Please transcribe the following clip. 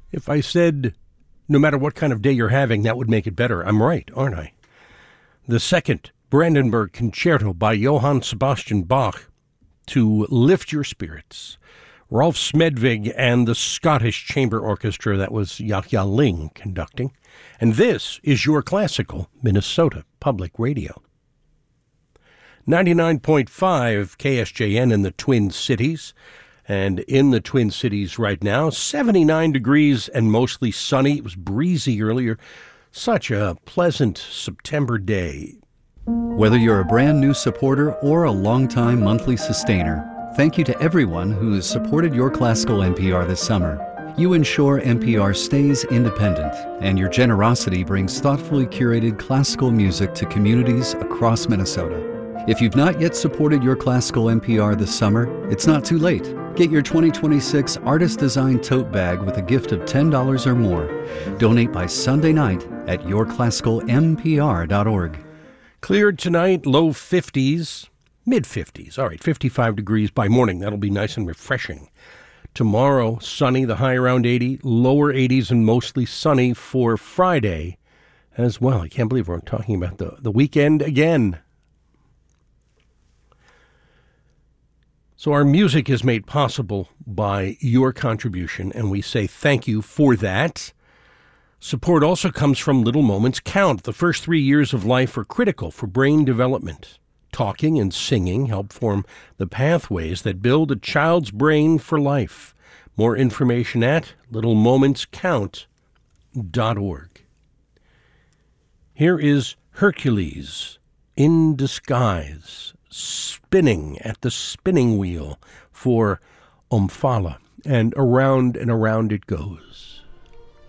If I said, no matter what kind of day you're having, that would make it better, I'm right, aren't I? The second Brandenburg Concerto by Johann Sebastian Bach to lift your spirits. Rolf Smedvig and the Scottish Chamber Orchestra, that was Yahya Ling conducting. And this is your classical Minnesota Public Radio. 99.5 KSJN in the Twin Cities. And in the Twin Cities right now, 79 degrees and mostly sunny. It was breezy earlier. Such a pleasant September day. Whether you're a brand new supporter or a longtime monthly sustainer, thank you to everyone who has supported your classical NPR this summer. You ensure NPR stays independent, and your generosity brings thoughtfully curated classical music to communities across Minnesota. If you've not yet supported your classical NPR this summer, it's not too late. Get your 2026 Artist Design Tote Bag with a gift of $10 or more. Donate by Sunday night at yourclassicalmpr.org. Cleared tonight, low 50s, mid-50s. All right, 55 degrees by morning. That'll be nice and refreshing. Tomorrow, sunny, the high around 80, lower 80s and mostly sunny for Friday as well. I can't believe we're talking about the weekend again. So our music is made possible by your contribution, and we say thank you for that. Support also comes from Little Moments Count. The first 3 years of life are critical for brain development. Talking and singing help form the pathways that build a child's brain for life. More information at littlemomentscount.org. Here is Hercules in Disguise, spinning at the spinning wheel for Omphale, and around it goes.